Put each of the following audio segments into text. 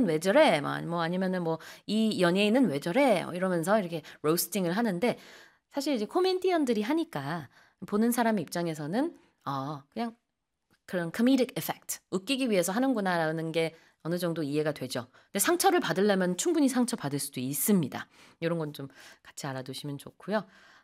왜 저래? 뭐 아니면은 뭐 이 연예인은 왜 저래? 이러면서 이렇게 로스팅을 하는데 사실 이제 코미디언들이 하니까 보는 사람 입장에서는 그냥 그런 comedic effect, 웃기기 위해서 하는구나라는 게 어느 정도 이해가 되죠. 근데 상처를 받으려면 충분히 상처받을 수도 있습니다. 이런 건 좀 같이 알아두시면 좋고요.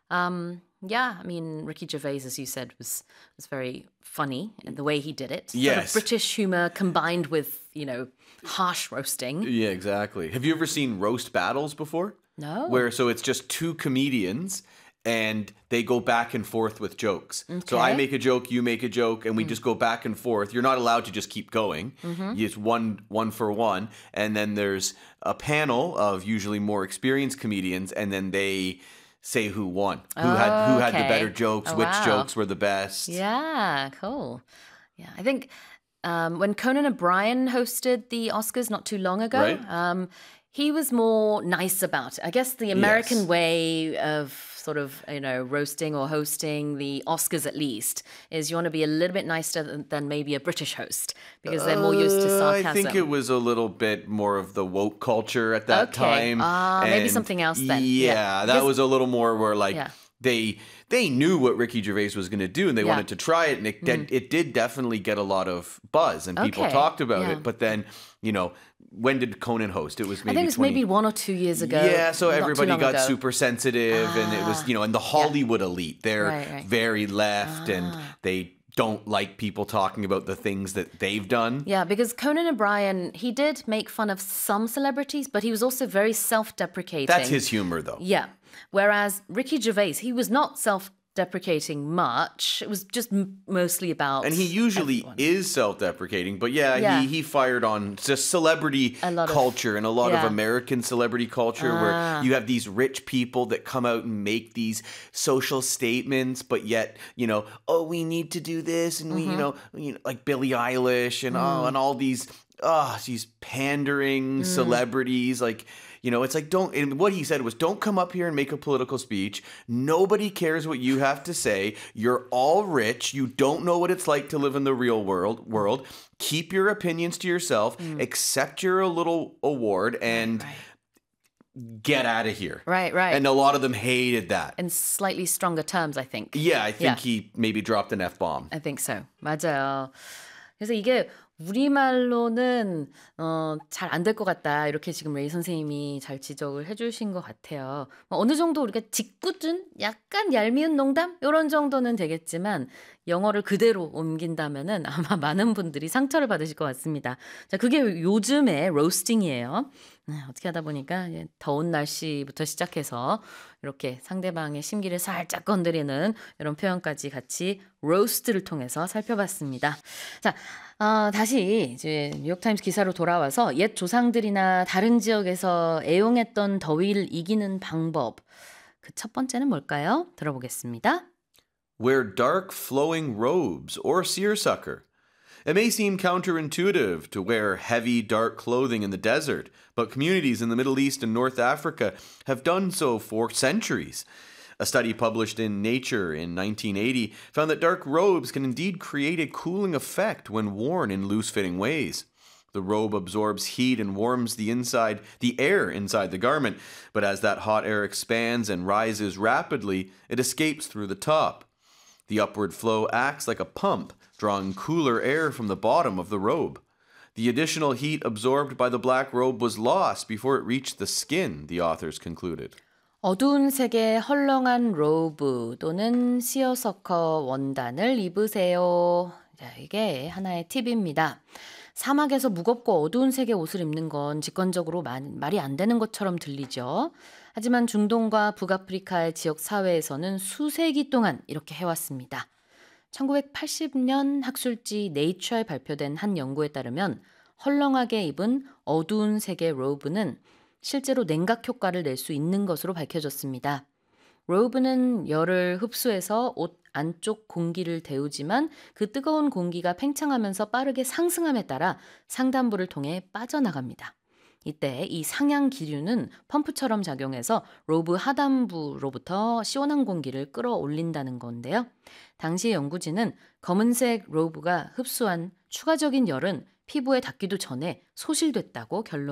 Yeah, I mean, Ricky Gervais, as you said, was very funny and the way he did it. Sort of Yes. British humor combined with, harsh roasting. Yeah, exactly. Have you ever seen roast battles before? No. So it's just two comedians and they go back and forth with jokes. So I Okay. make a joke, you make a joke, and we just go back and forth. You're not allowed to just keep going. It's one for one. And then there's a panel of usually more experienced comedians, and then they say who won, who had the better Okay. jokes, Oh, which wow. jokes were the best. Yeah, cool. Yeah, I think when Conan O'Brien hosted the Oscars not too long ago, Right. he was more nice about it. I guess the American Yes. way of sort of, roasting or hosting the Oscars at least is you want to be a little bit nicer than maybe a British host because they're more used to sarcasm. I think it was a little bit more of the woke culture at that Okay. time. Maybe And something else then. Yeah, that Because- was a little more where like Yeah. they knew what Ricky Gervais was going to do and they Yeah. wanted to try it, and it did definitely get a lot of buzz and people Okay. talked about Yeah. it. But then, when did Conan host? It was I maybe think it was 20 maybe 1 or 2 years ago. Yeah, so not too everybody long got ago. super sensitive, and it was, and the Hollywood elite, they're Right. very left, and they don't like people talking about the things that they've done. Yeah, because Conan O'Brien, he did make fun of some celebrities, but he was also very self-deprecating. That's his humor, though. Yeah. Whereas Ricky Gervais, he was not self-deprecating much. It was just mostly about And he usually everyone. is self-deprecating, but yeah, Yeah. he fired on just celebrity A lot of- culture and a lot of yeah. American celebrity culture where you have these rich people that come out and make these social statements, but yet, we need to do this, and we, like Billie Eilish and and all these pandering celebrities, like. It's like and what he said was, don't come up here and make a political speech. Nobody cares what you have to say. You're all rich. You don't know what it's like to live in the real world. Keep your opinions to yourself. Accept your little award and get out of here. Right. And a lot of them hated that. In slightly stronger terms, I think. Yeah, I think Yeah. he maybe dropped an F-bomb. I think so. 맞아요. 그래서 이게 우리말로는 잘 안 될 것 같다. 이렇게 지금 레이 선생님이 잘 지적을 해주신 것 같아요. 어느 정도 우리가 짓궂은 약간 얄미운 농담 이런 정도는 되겠지만 영어를 그대로 옮긴다면은 아마 많은 분들이 상처를 받으실 것 같습니다. 자, 그게 요즘의 로스팅이에요. 어떻게 하다 보니까 더운 날씨부터 시작해서 이렇게 상대방의 심기를 살짝 건드리는 이런 표현까지 같이 로스트를 통해서 살펴봤습니다. 자, 다시 이제 뉴욕타임스 기사로 돌아와서 옛 조상들이나 다른 지역에서 애용했던 더위를 이기는 방법. 그 첫 번째는 뭘까요? 들어보겠습니다. Wear dark flowing robes or seersucker. It may seem counterintuitive to wear heavy, dark clothing in the desert, but communities in the Middle East and North Africa have done so for centuries. A study published in Nature in 1980 found that dark robes can indeed create a cooling effect when worn in loose-fitting ways. The robe absorbs heat and warms the air inside the garment, but as that hot air expands and rises rapidly, it escapes through the top. The upward flow acts like a pump, drawing cooler air from the bottom of the robe. The additional heat absorbed by the black robe was lost before it reached the skin, the authors concluded. 어두운 색의 헐렁한 로브 또는 시어서커 원단을 입으세요. 자, 이게 하나의 팁입니다. 사막에서 무겁고 어두운 색의 옷을 입는 건 직관적으로 말이 안 되는 것처럼 들리죠. 하지만 중동과 북아프리카의 지역 사회에서는 수세기 동안 이렇게 해왔습니다. 1980년 학술지 네이처에 발표된 한 연구에 따르면 헐렁하게 입은 어두운 색의 로브는 실제로 냉각 효과를 낼 수 있는 것으로 밝혀졌습니다. 로브는 열을 흡수해서 옷 안쪽 공기를 데우지만 그 뜨거운 공기가 팽창하면서 빠르게 상승함에 따라 상단부를 통해 빠져나갑니다. 이때 이 상향 기류는 펌프처럼 작용해서 로브 하단부로부터 시원한 공기를 끌어올린다는 건데요. 당시 연구진은 검은색 로브가 흡수한 추가적인 열은 피부에 닿기도 전에 소실됐다고 결론